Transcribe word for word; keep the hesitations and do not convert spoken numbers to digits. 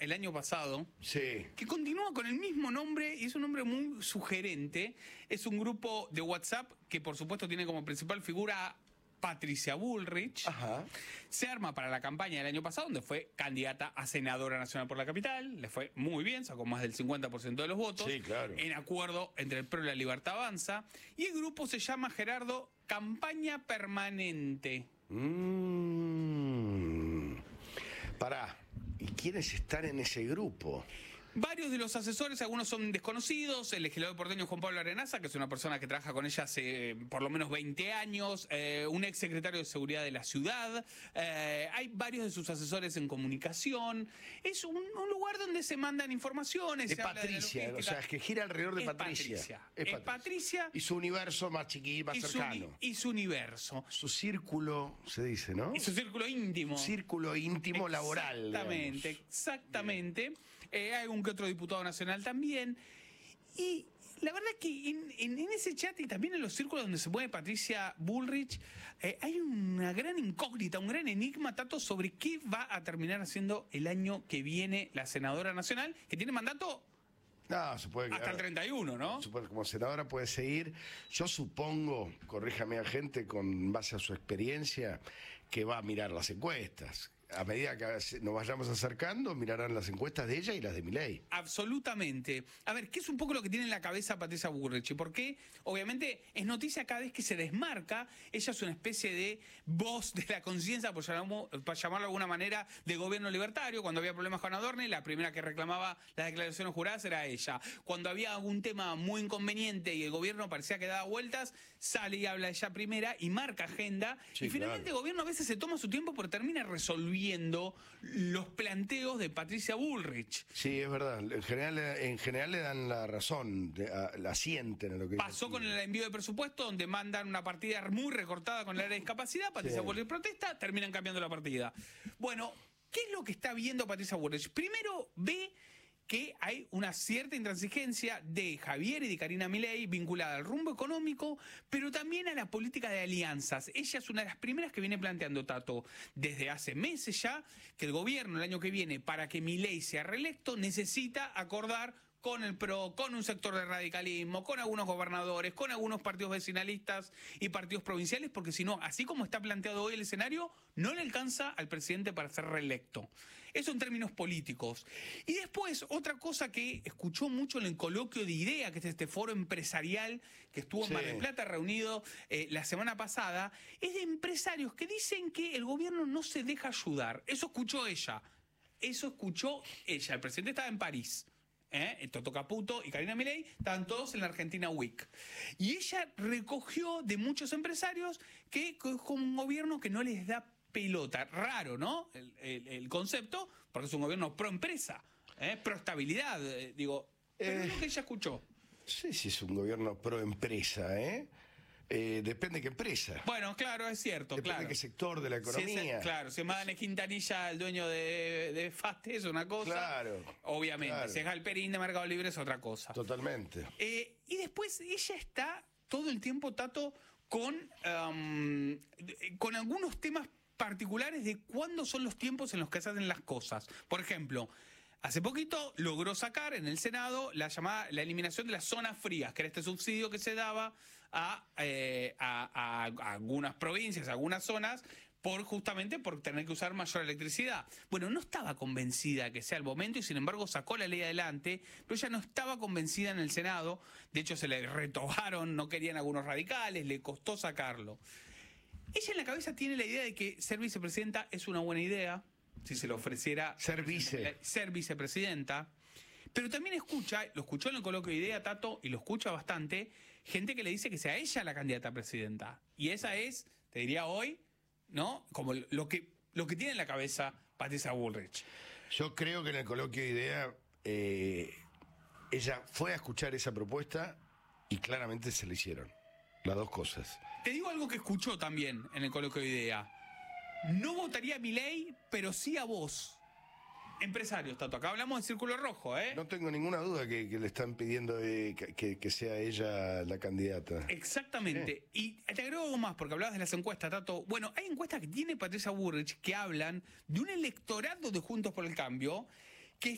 el año pasado, Sí. que continúa con el mismo nombre y es un nombre muy sugerente. Es un grupo de WhatsApp que por supuesto tiene como principal figura Patricia Bullrich. Ajá. Se arma para la campaña del año pasado, donde fue candidata a senadora nacional por la capital. Le fue muy bien, sacó más del cincuenta por ciento de los votos. Sí, claro. En acuerdo entre el P R O y la Libertad Avanza. Y el grupo se llama, Gerardo, Campaña Permanente. Mm. Pará. ¿Y quiénes están en ese grupo? Varios de los asesores, algunos son desconocidos. El legislador porteño Juan Pablo Arenaza, que es una persona que trabaja con ella hace eh, por lo menos veinte años, eh, un ex secretario de Seguridad de la ciudad. Eh, hay varios de sus asesores en comunicación. Es un, un lugar donde se mandan informaciones. Es se habla de Patricia, logística. o sea, es que gira alrededor de Es Patricia. Patricia. Es Patricia. Y su universo más chiquito, más y, su, cercano. y su universo. Su círculo, se dice, ¿no? Y su círculo íntimo. Círculo íntimo laboral. Exactamente, digamos. exactamente. Eh, hay un que otro diputado nacional también. Y la verdad que en, en, en ese chat y también en los círculos donde se mueve Patricia Bullrich, eh, hay una gran incógnita, un gran enigma, Tato, sobre qué va a terminar haciendo el año que viene la senadora nacional, que tiene mandato No, se puede hasta el treinta y uno, ¿no? Supongo que como senadora puede seguir. Yo supongo, corríjame a gente con base a su experiencia, que va a mirar las encuestas. A medida que nos vayamos acercando, mirarán las encuestas de ella y las de Milei. Absolutamente. A ver, ¿qué es un poco lo que tiene en la cabeza Patricia Bullrich? Porque, obviamente, es noticia cada vez que se desmarca. Ella es una especie de voz de la conciencia, por llamarlo, por llamarlo de alguna manera, de gobierno libertario. Cuando había problemas con Adorni, la primera que reclamaba las declaraciones juradas era ella. Cuando había algún tema muy inconveniente y el gobierno parecía que daba vueltas, sale y habla ella primera y marca agenda. Sí, y finalmente claro. el gobierno a veces se toma su tiempo, pero termina resolviendo los planteos de Patricia Bullrich. Sí, es verdad. En general, en general le dan la razón, la asienten a lo que Pasó dice. con el envío de presupuesto, donde mandan una partida muy recortada con el área de discapacidad. Patricia Sí. Bullrich protesta, terminan cambiando la partida. Bueno, ¿qué es lo que está viendo Patricia Bullrich? Primero ve que hay una cierta intransigencia de Javier y de Karina Milei vinculada al rumbo económico, pero también a la política de alianzas. Ella es una de las primeras que viene planteando, Tato, desde hace meses ya, que el gobierno el año que viene, para que Milei sea reelecto, necesita acordar con el P R O, con un sector de radicalismo, con algunos gobernadores, con algunos partidos vecinalistas y partidos provinciales, porque si no, así como está planteado hoy el escenario, no le alcanza al presidente para ser reelecto. Eso en términos políticos. Y después, otra cosa que escuchó mucho en el coloquio de IDEA, que es este foro empresarial que estuvo en Sí. Mar del Plata reunido eh, la semana pasada, es de empresarios que dicen que el gobierno no se deja ayudar. Eso escuchó ella. Eso escuchó ella. El presidente estaba en París. ¿Eh? Toto Caputo y Karina Milei estaban todos en la Argentina Week. Y ella recogió de muchos empresarios que con un gobierno que no les da pelota. Raro, ¿no? El, el, el concepto, porque es un gobierno pro empresa, ¿eh? Pro estabilidad, eh, digo. Pero Eh. es lo que ella escuchó. No sé si es un gobierno pro empresa, ¿eh? Eh, depende de qué empresa. Bueno, claro, es cierto, Depende claro. de qué sector de la Si es economía. el- claro, si es Madane Quintanilla el dueño de, de Faste es una cosa. Claro, Obviamente. claro. Si es Galperín de Mercado Libre es otra cosa. Totalmente. Eh, y después ella está todo el tiempo, Tato, con, um, con algunos temas particulares de cuándo son los tiempos en los que se hacen las cosas. Por ejemplo, hace poquito logró sacar en el Senado la llamada la eliminación de las zonas frías, que era este subsidio que se daba a, eh, a, a- a algunas provincias, a algunas zonas, por justamente por tener que usar mayor electricidad. Bueno, no estaba convencida de que sea el momento y sin embargo sacó la ley adelante, pero ella no estaba convencida en el Senado. De hecho, se le retobaron, no querían algunos radicales, le costó sacarlo. Ella en la cabeza tiene la idea de que ser vicepresidenta es una buena idea, si se le ofreciera Ser vice. ser vicepresidenta. Pero también escucha, lo escuchó en el coloquio de idea, Tato, y lo escucha bastante, gente que le dice que sea ella la candidata a presidenta. Y esa es, te diría hoy, ¿no? Como lo que, lo que tiene en la cabeza Patricia Bullrich. Yo creo que en el coloquio de idea eh, ella fue a escuchar esa propuesta y claramente se le hicieron las dos cosas. Te digo algo que escuchó también en el coloquio de idea. No votaría a Milei, pero sí a vos. Empresarios, Tato. Acá hablamos de Círculo Rojo, ¿eh? No tengo ninguna duda que, que le están pidiendo eh, que, que- que sea ella la candidata. Exactamente. Y te agrego algo más, porque hablabas de las encuestas, Tato. Bueno, hay encuestas que tiene Patricia Bullrich que hablan de un electorado de Juntos por el Cambio